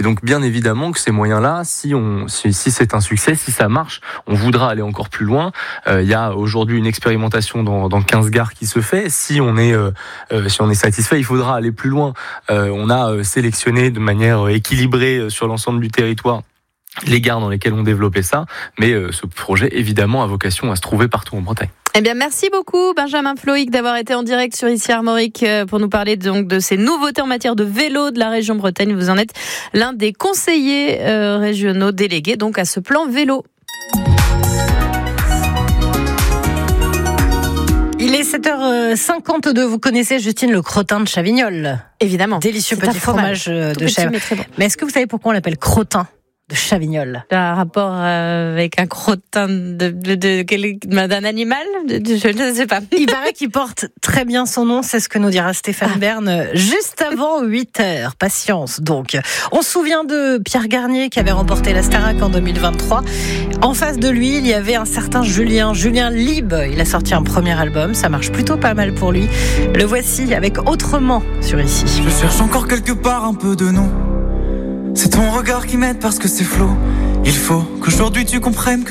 Et donc bien évidemment que ces moyens-là, si c'est un succès, si ça marche, on voudra aller encore plus loin. Il y a aujourd'hui une expérimentation dans 15 gares qui se fait. Si on est satisfait, il faudra aller plus loin. On a sélectionné de manière équilibrée sur l'ensemble du territoire les gares dans lesquelles on développait ça, mais ce projet évidemment a vocation à se trouver partout en Bretagne. Eh bien, merci beaucoup Benjamin Floïc d'avoir été en direct sur Ici Armorique pour nous parler donc de ces nouveautés en matière de vélo de la région Bretagne. Vous en êtes l'un des conseillers régionaux délégués donc à ce plan vélo. Il est 7h52, vous connaissez Justine le crottin de Chavignol. Évidemment. Délicieux petit fromage de chèvre. Mais est-ce que vous savez pourquoi on l'appelle crottin de Chavignol? Un rapport avec un crottin d'un animal? Je ne sais pas. Il paraît qu'il porte très bien son nom, c'est ce que nous dira Stéphane Bern juste avant 8h. Patience donc. On se souvient de Pierre Garnier qui avait remporté la Starac en 2023. En face de lui, il y avait un certain Julien Lieb. Il a sorti un premier album, ça marche plutôt pas mal pour lui. Le voici avec Autrement sur Ici. Je cherche encore quelque part un peu de nous. C'est ton regard qui m'aide parce que c'est flou. Il faut qu'aujourd'hui tu comprennes que